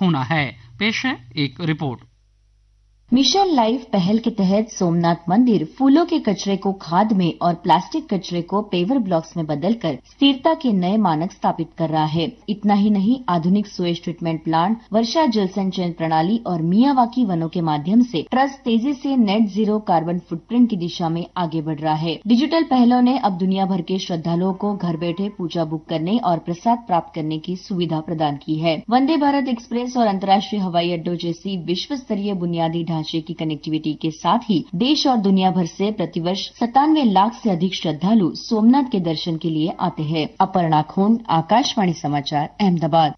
छूना है। पेश है एक रिपोर्ट। मिशन लाइफ पहल के तहत सोमनाथ मंदिर फूलों के कचरे को खाद में और प्लास्टिक कचरे को पेवर ब्लॉक्स में बदलकर स्थिरता के नए मानक स्थापित कर रहा है। इतना ही नहीं, आधुनिक सुएज ट्रीटमेंट प्लांट, वर्षा जल संचयन प्रणाली और मियावाकी वनों के माध्यम से ट्रस्ट तेजी से नेट जीरो कार्बन फुटप्रिंट की दिशा में आगे बढ़ रहा है। डिजिटल पहलों ने अब दुनिया भर के श्रद्धालुओं को घर बैठे पूजा बुक करने और प्रसाद प्राप्त करने की सुविधा प्रदान की है। वंदे भारत एक्सप्रेस और अंतर्राष्ट्रीय हवाई अड्डों जैसी विश्व स्तरीय बुनियादी ढांचे की कनेक्टिविटी के साथ ही देश और दुनिया भर से प्रतिवर्ष 97 लाख से अधिक श्रद्धालु सोमनाथ के दर्शन के लिए आते हैं। अपर्णा खोंड, आकाशवाणी समाचार, अहमदाबाद।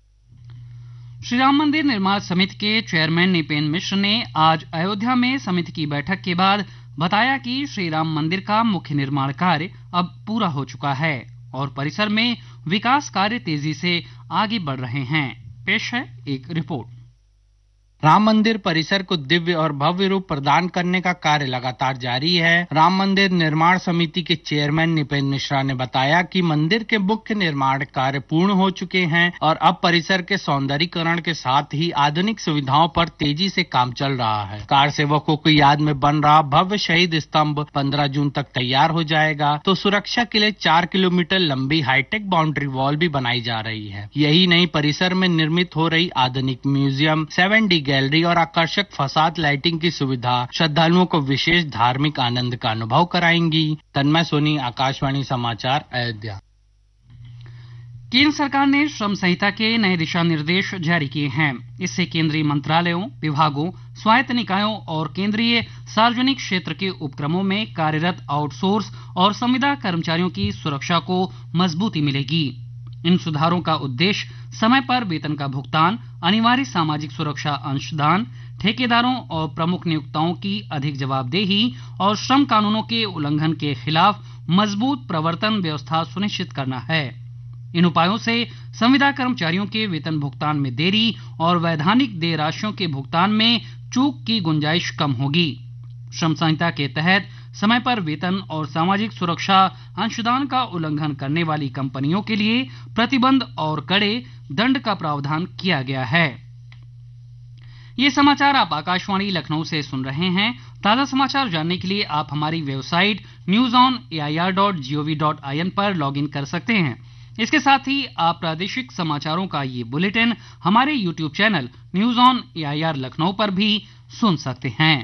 श्री राम मंदिर निर्माण समिति के चेयरमैन निपेन मिश्र ने आज अयोध्या में समिति की बैठक के बाद बताया कि श्री राम मंदिर का मुख्य निर्माण कार्य अब पूरा हो चुका है और परिसर में विकास कार्य तेजी से आगे बढ़ रहे हैं। पेश है एक रिपोर्ट। राम मंदिर परिसर को दिव्य और भव्य रूप प्रदान करने का कार्य लगातार जारी है। राम मंदिर निर्माण समिति के चेयरमैन निपेन मिश्रा ने बताया कि मंदिर के मुख्य निर्माण कार्य पूर्ण हो चुके हैं और अब परिसर के सौंदर्यीकरण के साथ ही आधुनिक सुविधाओं पर तेजी से काम चल रहा है। कार सेवकों की याद में बन रहा भव्य शहीद स्तंभ 15 जून तक तैयार हो जाएगा, तो सुरक्षा के लिए 4 किलोमीटर लंबी हाईटेक बाउंड्री वॉल भी बनाई जा रही है। यही नहीं, परिसर में निर्मित हो रही आधुनिक म्यूजियम, 7D गैलरी और आकर्षक फसाद लाइटिंग की सुविधा श्रद्धालुओं को विशेष धार्मिक आनंद का अनुभव कराएंगी। तन्मय सोनी, आकाशवाणी समाचार, अयोध्या। केंद्र सरकार ने श्रम संहिता के नए दिशा निर्देश जारी किए हैं। इससे केंद्रीय मंत्रालयों, विभागों, स्वायत्त निकायों और केंद्रीय सार्वजनिक क्षेत्र के उपक्रमों में कार्यरत आउटसोर्स और संविदा कर्मचारियों की सुरक्षा को मजबूती मिलेगी। इन सुधारों का उद्देश्य समय पर वेतन का भुगतान, अनिवार्य सामाजिक सुरक्षा अंशदान, ठेकेदारों और प्रमुख नियोक्ताओं की अधिक जवाबदेही और श्रम कानूनों के उल्लंघन के खिलाफ मजबूत प्रवर्तन व्यवस्था सुनिश्चित करना है। इन उपायों से संविदा कर्मचारियों के वेतन भुगतान में देरी और वैधानिक देय राशियों के भुगतान में चूक की गुंजाइश कम होगी। श्रम संहिता के तहत समय पर वेतन और सामाजिक सुरक्षा अंशदान का उल्लंघन करने वाली कंपनियों के लिए प्रतिबंध और कड़े दंड का प्रावधान किया गया है। ये समाचार आप आकाशवाणी लखनऊ से सुन रहे हैं। ताजा समाचार जानने के लिए आप हमारी वेबसाइट newsonair.gov.in पर लॉगिन कर सकते हैं। इसके साथ ही आप प्रादेशिक समाचारों का ये बुलेटिन हमारे YouTube channel news on AIR Lucknow पर भी सुन सकते हैं।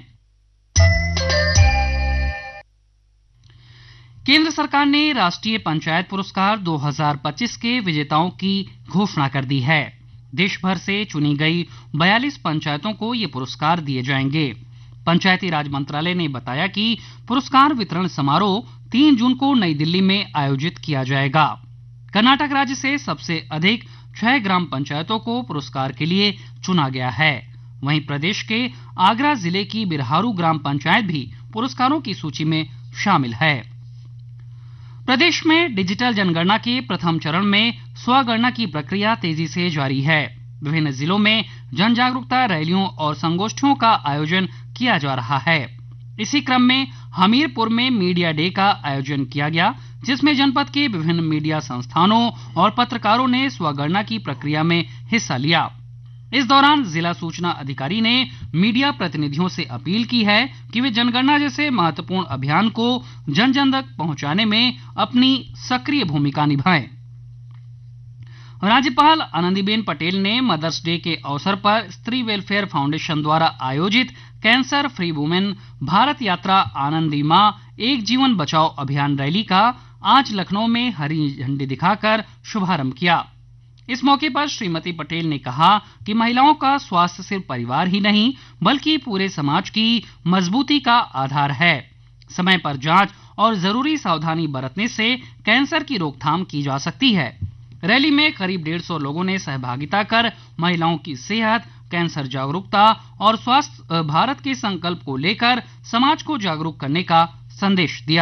केंद्र सरकार ने राष्ट्रीय पंचायत पुरस्कार 2025 के विजेताओं की घोषणा कर दी है। देश भर से चुनी गई 42 पंचायतों को ये पुरस्कार दिए जाएंगे। पंचायती राज मंत्रालय ने बताया कि पुरस्कार वितरण समारोह 3 जून को नई दिल्ली में आयोजित किया जाएगा। कर्नाटक राज्य से सबसे अधिक 6 ग्राम पंचायतों को पुरस्कार के लिए चुना गया है। वहीं प्रदेश के आगरा जिले की बिरहारू ग्राम पंचायत भी पुरस्कारों की सूची में शामिल है। प्रदेश में डिजिटल जनगणना के प्रथम चरण में स्वगणना की प्रक्रिया तेजी से जारी है। विभिन्न जिलों में जन जागरूकता रैलियों और संगोष्ठियों का आयोजन किया जा रहा है। इसी क्रम में हमीरपुर में मीडिया डे का आयोजन किया गया, जिसमें जनपद के विभिन्न मीडिया संस्थानों और पत्रकारों ने स्वगणना की प्रक्रिया में हिस्सा लिया। इस दौरान जिला सूचना अधिकारी ने मीडिया प्रतिनिधियों से अपील की है कि वे जनगणना जैसे महत्वपूर्ण अभियान को जन जन तक पहुंचाने में अपनी सक्रिय भूमिका निभाएं। राज्यपाल आनंदीबेन पटेल ने मदर्स डे के अवसर पर स्त्री वेलफेयर फाउंडेशन द्वारा आयोजित कैंसर फ्री वुमेन भारत यात्रा आनंदी मां एक जीवन बचाओ अभियान रैली का आज लखनऊ में हरी झंडी दिखाकर शुभारंभ किया। इस मौके पर श्रीमती पटेल ने कहा कि महिलाओं का स्वास्थ्य सिर्फ परिवार ही नहीं बल्कि पूरे समाज की मजबूती का आधार है। समय पर जांच और जरूरी सावधानी बरतने से कैंसर की रोकथाम की जा सकती है। रैली में करीब 150 लोगों ने सहभागिता कर महिलाओं की सेहत, कैंसर जागरूकता और स्वास्थ्य भारत के संकल्प को लेकर समाज को जागरूक करने का संदेश दिया।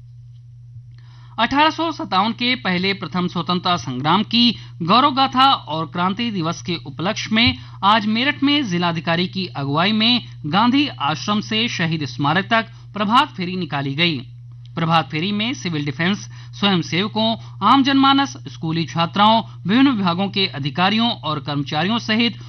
1857 के पहले प्रथम स्वतंत्रता संग्राम की गौरव गाथा और क्रांति दिवस के उपलक्ष्य में आज मेरठ में जिलाधिकारी की अगुवाई में गांधी आश्रम से शहीद स्मारक तक प्रभात फेरी निकाली गई। प्रभात फेरी में सिविल डिफेंस, स्वयंसेवकों, आम जनमानस, स्कूली छात्राओं, विभिन्न विभागों के अधिकारियों और कर्मचारियों सहित